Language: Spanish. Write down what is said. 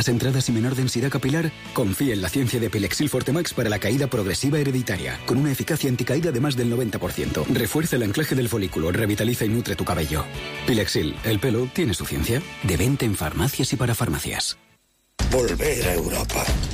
¿Más entradas y menor densidad capilar? Confía en la ciencia de Pilexil Forte Max para la caída progresiva hereditaria, con una eficacia anticaída de más del 90%. Refuerza el anclaje del folículo, revitaliza y nutre tu cabello. Pilexil, el pelo tiene su ciencia. De venta en farmacias y para farmacias. Volver a Europa.